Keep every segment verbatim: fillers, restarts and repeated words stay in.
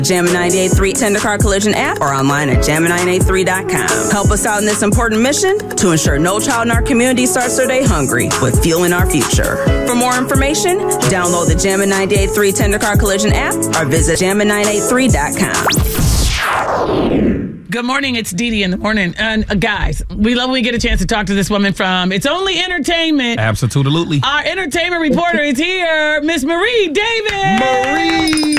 Jammin ninety-eight point three Tendercar Collision app or online at jammin nine eight three dot com. Help us out in this important mission to ensure no child in our community starts their day hungry with fueling our future. For more information, download the Jammin ninety-eight point three Tendercar Collision app or visit jammin nine eight three dot com. Good morning, it's Dee Dee in the morning. And uh, guys, we love when we get a chance to talk to this woman from It's Only Entertainment. Absolutely. Our entertainment reporter is here, Miss Marie Davis. Marie.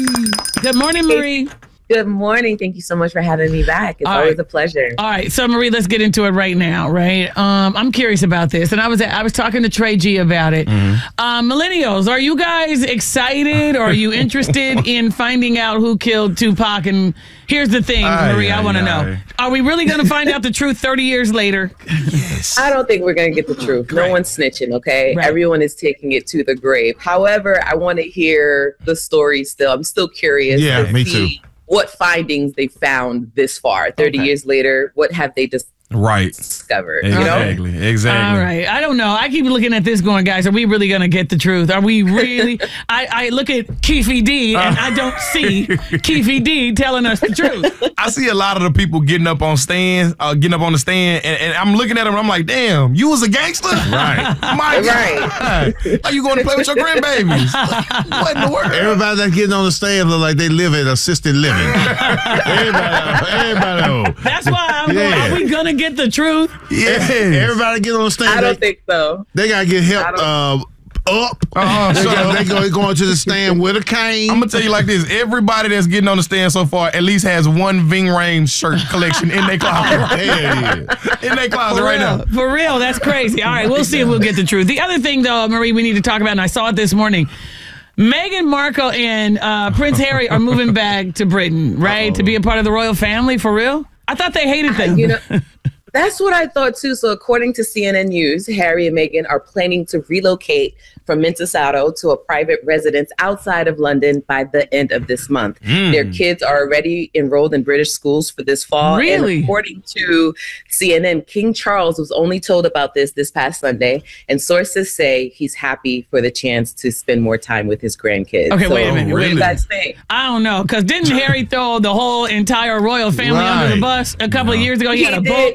Good morning, Marie. Good morning. Thank you so much for having me back. It's All always right. a pleasure. All right, so Marie, let's get into it right now, right? Um, I'm curious about this, and I was I was talking to Trey G about it. Mm-hmm. Um, millennials, are you guys excited, or are you interested in finding out who killed Tupac? And here's the thing, aye, Marie, aye, I want to aye. know: are we really going to find out the truth thirty years later? Yes. I don't think we're going to get the truth. No Right. one's snitching, okay? Right. Everyone is taking it to the grave. However, I want to hear the story still. I'm still curious Yeah, to me see too. what findings they found this far. thirty Okay. years later, what have they dis- Right. discovered? You know? Exactly. Exactly. All right. I don't know. I keep looking at this going, guys, are we really going to get the truth? Are we really? I, I look at Keefe D and I don't see Keefe D telling us the truth. I see a lot of the people getting up on stands, uh, getting up on the stand, and, and I'm looking at them and I'm like, damn, you was a gangster? Right. My Right. God. Are you going to play with your grandbabies? What in the world? Everybody that's getting on the stand look like they live in assisted living. everybody, everybody. know. That's why I'm Yeah. going, are we going to get the truth? Yes. Everybody get on the stand. I don't they, think so. they gotta get I help don't- uh, up. Uh-uh, they, so- got, they go, going to the stand with a cane. I'm gonna tell you like this: everybody that's getting on the stand so far at least has one Ving Rhames shirt collection in their closet. Right Hell yeah. in their closet For right real, now. for real, that's crazy. All right, we'll see if we'll get the truth. The other thing, though, Marie, we need to talk about, and I saw it this morning. Meghan Markle and uh, Prince Harry are moving back to Britain, right, Uh-oh. to be a part of the royal family. For real? I thought they hated them. You know, that's what I thought too. So according to C N N News, Harry and Meghan are planning to relocate from Monticello to a private residence outside of London by the end of this month. Mm. Their kids are already enrolled in British schools for this fall. Really? And according to C N N, King Charles was only told about this this past Sunday, and sources say he's happy for the chance to spend more time with his grandkids. Okay, so wait a minute. What Wait do a you minute. guys think? I don't know, because didn't Harry throw the whole entire royal family Right. under the bus a couple No. of years ago? He, He had a did. boat.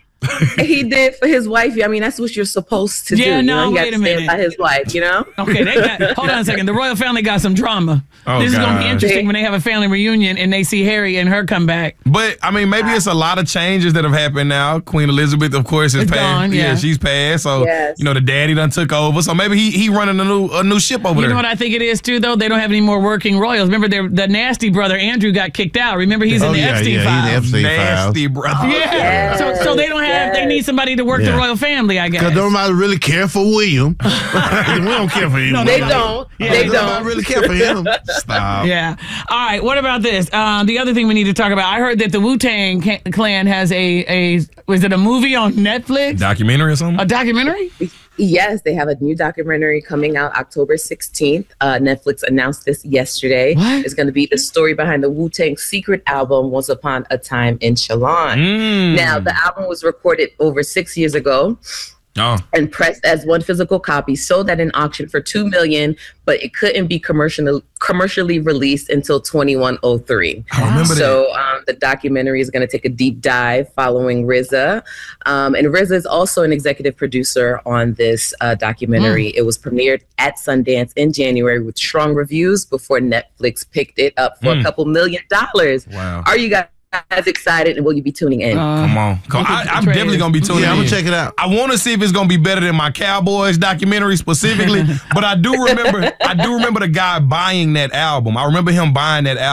He did for his wife. I mean, that's what you're supposed to Yeah, do. no, you know? You wait got a to stand minute. by his wife, you know? Okay, they got, hold on a second. The royal family got some drama. Oh, this is going to be God. interesting when they have a family reunion and they see Harry and her come back. But I mean, maybe it's a lot of changes that have happened now. Queen Elizabeth, of course, is It's passed. gone, yeah. she's passed. So Yes. you know, the daddy done took over. So maybe he he running a new a new ship over You there. know what I think it is too, though? They don't have any more working royals. Remember, their the nasty brother Andrew got kicked out. Remember, he's in Oh, the yeah, Epstein yeah, files. he's in the Epstein Nasty files. brother. Yeah. Yes, So so they don't have. They yes. need somebody to work the Yeah. royal family, I guess. Because nobody really care for William. we don't care for him. No, They no, don't. Yeah, they Nobody don't. really care for him. Stop. Yeah. All right. What about this? Uh, the other thing we need to talk about. I heard that the Wu-Tang ca- Clan has a a was it a movie on Netflix? Documentary or something? A documentary? Yes, they have a new documentary coming out October sixteenth. Uh, Netflix announced this yesterday. What? It's going to be the story behind the Wu-Tang secret album, Once Upon a Time in Shalon. Mm. Now, the album was recorded over six years ago Oh. and pressed as one physical copy, sold at an auction for two million dollars, but it couldn't be commercially commercially released until twenty-one oh three. I remember So um, the documentary is going to take a deep dive following R Z A. Um, and R Z A is also an executive producer on this uh, documentary. Hmm. It was premiered at Sundance in January with strong reviews before Netflix picked it up for Mm. a couple million dollars. Wow. Are you guys excited, and will you be tuning in? Uh, Come on. Come- look at I, the I'm trailers. definitely going to be tuning Yeah, I'm in. going to check it out. I want to see if it's going to be better than my Cowboys documentary specifically, but I do remember I do remember the guy buying that album. I remember him buying that album.